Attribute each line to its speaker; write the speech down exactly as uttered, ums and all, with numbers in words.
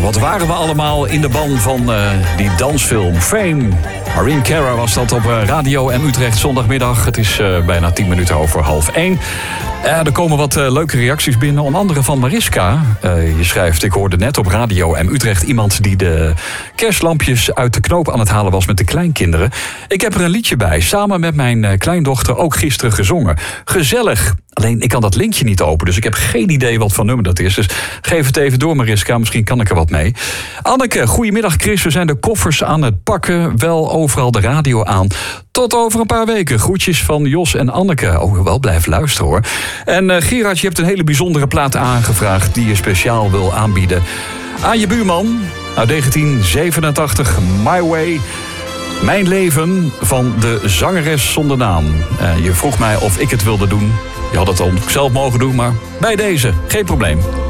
Speaker 1: wat waren we allemaal in de ban van uh, die dansfilm Fame. Maureen Cara was dat op uh, Radio M Utrecht zondagmiddag. Het is uh, bijna tien minuten over half één. Uh, er komen wat uh, leuke reacties binnen. Onder andere van Mariska. Uh, je schrijft, ik hoorde net op Radio M Utrecht iemand die de kerstlampjes uit de knoop aan het halen was met de kleinkinderen. Ik heb er een liedje bij, samen met mijn uh, kleindochter ook gisteren gezongen. Gezellig. Alleen, ik kan dat linkje niet openen, dus ik heb geen idee wat voor nummer dat is. Dus geef het even door, Mariska, misschien kan ik er wat mee. Anneke, goedemiddag Chris, we zijn de koffers aan het pakken. Wel overal de radio aan. Tot over een paar weken. Groetjes van Jos en Anneke. Oh, wel blijf luisteren hoor. En uh, Gerard, je hebt een hele bijzondere plaat aangevraagd die je speciaal wil aanbieden aan je buurman. Uit negentien zevenentachtig, My Way. Mijn leven van de zangeres zonder naam. Uh, je vroeg mij of ik het wilde doen. Je had het dan zelf mogen doen, maar bij deze, geen probleem.